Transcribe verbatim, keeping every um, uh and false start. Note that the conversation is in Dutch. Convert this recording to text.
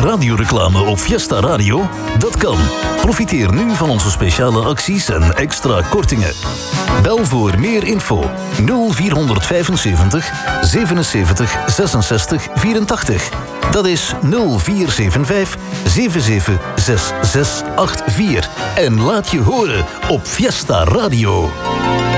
radioreclame op Fiesta Radio? Dat kan. Profiteer nu van onze speciale acties en extra kortingen. Bel voor meer info nul vierhonderdvijfenzeventig zevenenzeventig zesenzestig vierentachtig. Dat is nul vier zeven vijf zeven zeven zes zes acht vier. En laat je horen op Fiesta Radio.